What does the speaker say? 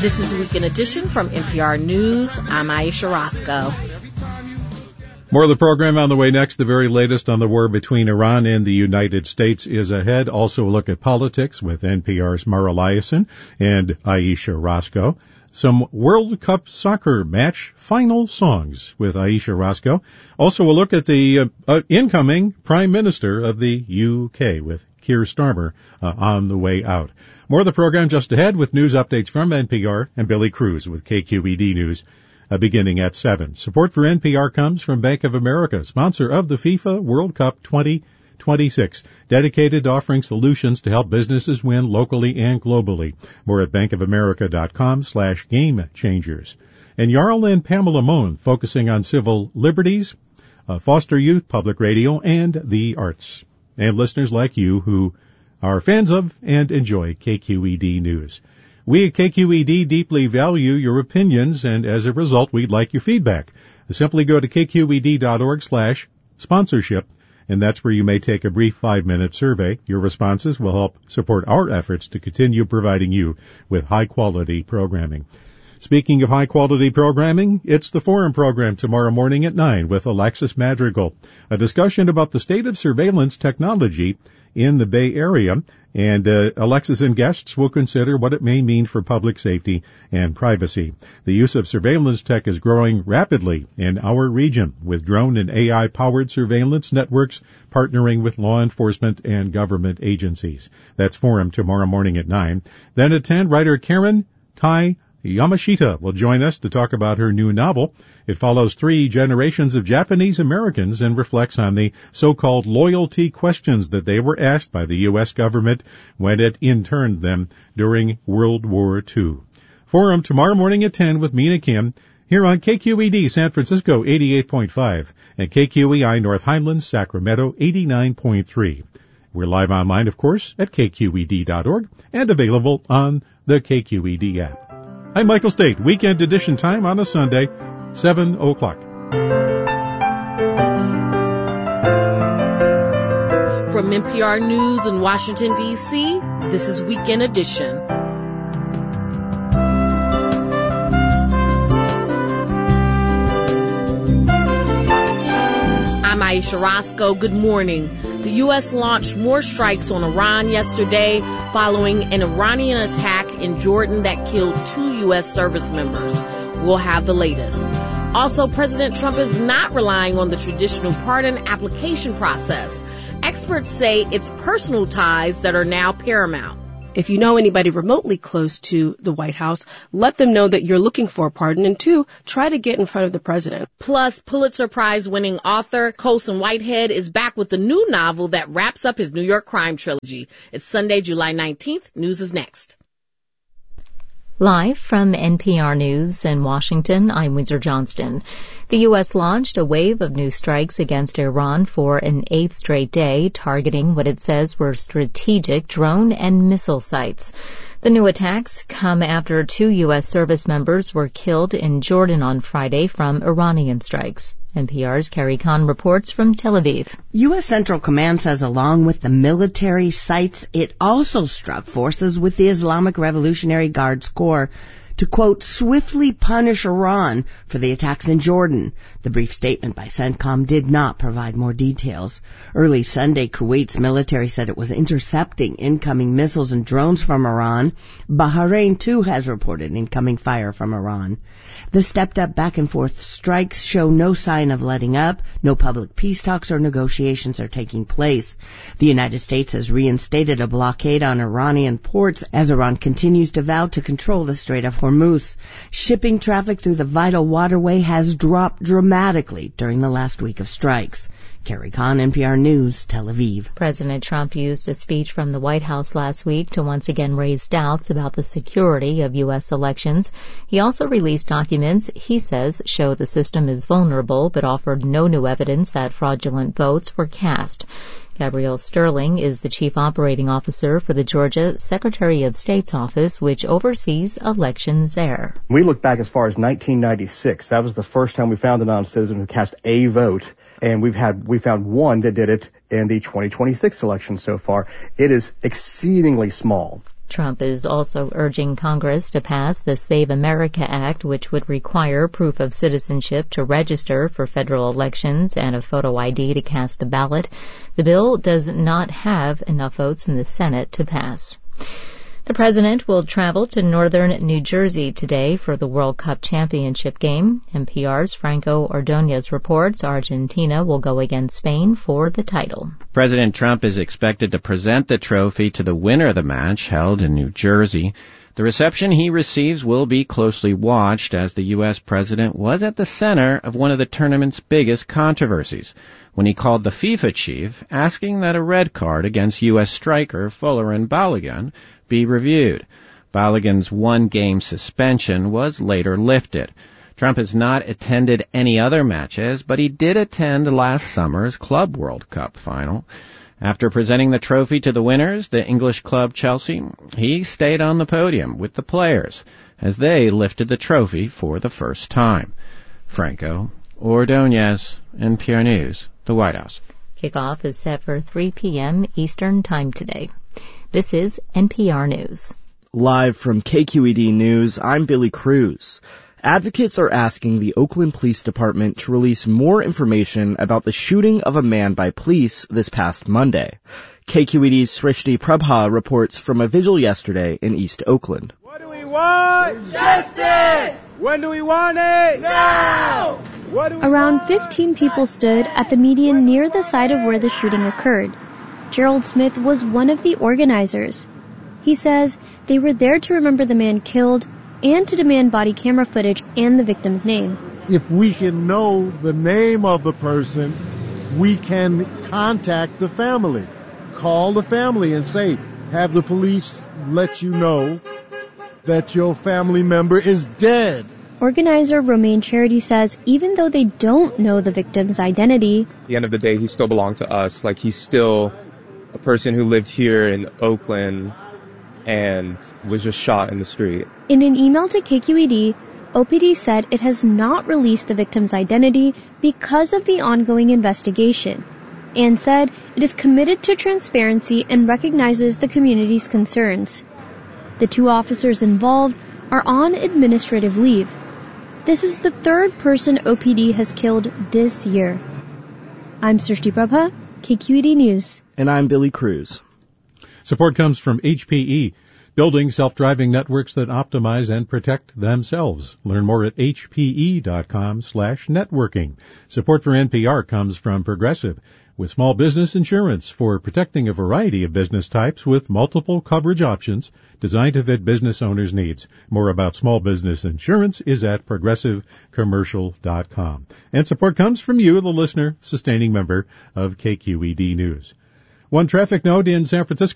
This is Weekend Edition from NPR News. I'm Aisha Roscoe. More of the program on the way next. The very latest on the war between Iran and the United States is ahead. Also a look at politics with NPR's Mara Liasson and Aisha Roscoe. Some World Cup soccer match final songs with Aisha Roscoe. Also a look at the incoming Prime Minister of the UK with Keir Starmer on the way out. More of the program just ahead with news updates from NPR and Billy Cruz with KQED News beginning at 7. Support for NPR comes from Bank of America, sponsor of the FIFA World Cup 2026, dedicated to offering solutions to help businesses win locally and globally. More at bankofamerica.com/game changers. And Jarl and Pamela Mohn focusing on civil liberties, foster youth, public radio, and the arts. And listeners like you who are fans of and enjoy KQED News. We at KQED deeply value your opinions, and as a result, we'd like your feedback. Simply go to kqed.org/sponsorship, and that's where you may take a brief 5-minute survey. Your responses will help support our efforts to continue providing you with high-quality programming. Speaking of high-quality programming, it's the Forum program tomorrow morning at 9 with Alexis Madrigal, a discussion about the state of surveillance technology in the Bay Area, and Alexis and guests will consider what it may mean for public safety and privacy. The use of surveillance tech is growing rapidly in our region, with drone and AI-powered surveillance networks partnering with law enforcement and government agencies. That's Forum tomorrow morning at 9. Then at 10, writer Karen Tai Yamashita will join us to talk about her new novel. It follows 3 generations of Japanese Americans and reflects on the so-called loyalty questions that they were asked by the U.S. government when it interned them during World War II. Forum tomorrow morning at 10 with Mina Kim here on KQED San Francisco 88.5 and KQEI North Highlands Sacramento 89.3. We're live online, of course, at kqed.org and available on the KQED app. I'm Michael State. Weekend edition time on a Sunday, 7 o'clock. From NPR News in Washington, D.C., this is Weekend Edition. I'm Aisha Roscoe. Good morning. The U.S. launched more strikes on Iran yesterday following an Iranian attack in Jordan that killed 2 U.S. service members. We'll have the latest. Also, President Trump is not relying on the traditional pardon application process. Experts say it's personal ties that are now paramount. If you know anybody remotely close to the White House, let them know that you're looking for a pardon. And 2, try to get in front of the president. Plus, Pulitzer Prize-winning author Colson Whitehead is back with a new novel that wraps up his New York crime trilogy. It's Sunday, July 19th. News is next. Live from NPR News in Washington, I'm Windsor Johnston. The U.S. launched a wave of new strikes against Iran for an 8th straight day, targeting what it says were strategic drone and missile sites. The new attacks come after 2 U.S. service members were killed in Jordan on Friday from Iranian strikes. NPR's Carrie Kahn reports from Tel Aviv. U.S. Central Command says along with the military sites, it also struck forces with the Islamic Revolutionary Guards Corps to, quote, swiftly punish Iran for the attacks in Jordan. The brief statement by CENTCOM did not provide more details. Early Sunday, Kuwait's military said it was intercepting incoming missiles and drones from Iran. Bahrain, too, has reported incoming fire from Iran. The stepped-up back-and-forth strikes show no sign of letting up. No public peace talks or negotiations are taking place. The United States has reinstated a blockade on Iranian ports as Iran continues to vow to control the Strait of Hormuz. Shipping traffic through the vital waterway has dropped dramatically during the last week of strikes. Carrie Kahn, NPR News, Tel Aviv. President Trump used a speech from the White House last week to once again raise doubts about the security of U.S. elections. He also released documents he says show the system is vulnerable, but offered no new evidence that fraudulent votes were cast. Gabrielle Sterling is the Chief Operating Officer for the Georgia Secretary of State's office, which oversees elections there. We look back as far as 1996. That was the first time we found a non-citizen who cast a vote. And we found one that did it in the 2026 election so far. It is exceedingly small. Trump is also urging Congress to pass the Save America Act, which would require proof of citizenship to register for federal elections and a photo ID to cast a ballot. The bill does not have enough votes in the Senate to pass. The president will travel to northern New Jersey today for the World Cup Championship game. NPR's Franco Ordonez reports Argentina will go against Spain for the title. President Trump is expected to present the trophy to the winner of the match held in New Jersey. The reception he receives will be closely watched as the U.S. president was at the center of one of the tournament's biggest controversies when he called the FIFA chief asking that a red card against U.S. striker Folarin Balogun be reviewed. Balogun's one-game suspension was later lifted. Trump has not attended any other matches, but he did attend last summer's Club World Cup final. After presenting the trophy to the winners, the English club Chelsea, he stayed on the podium with the players as they lifted the trophy for the first time. Franco Ordonez, NPR News, the White House. Kickoff is set for 3 p.m. Eastern Time today. This is NPR News. Live from KQED News, I'm Billy Cruz. Advocates are asking the Oakland Police Department to release more information about the shooting of a man by police this past Monday. KQED's Srishti Prabha reports from a vigil yesterday in East Oakland. What do we want? Justice! When do we want it? Now! Around 15 people stood at the median near the site of where the shooting occurred. Gerald Smith was one of the organizers. He says they were there to remember the man killed and to demand body camera footage and the victim's name. If we can know the name of the person, we can contact the family. Call the family and say, have the police let you know that your family member is dead. Organizer Romaine Charity says even though they don't know the victim's identity, at the end of the day, he still belonged to us. Like, he's still a person who lived here in Oakland and was just shot in the street. In an email to KQED, OPD said it has not released the victim's identity because of the ongoing investigation, and said it is committed to transparency and recognizes the community's concerns. The 2 officers involved are on administrative leave. This is the 3rd person OPD has killed this year. I'm Srishti Prabha, KQED News. And I'm Billy Cruz. Support comes from HPE, building self-driving networks that optimize and protect themselves. Learn more at hpe.com/networking. Support for NPR comes from Progressive, with small business insurance for protecting a variety of business types with multiple coverage options designed to fit business owners' needs. More about small business insurance is at progressivecommercial.com. And support comes from you, the listener, sustaining member of KQED News. One traffic note in San Francisco.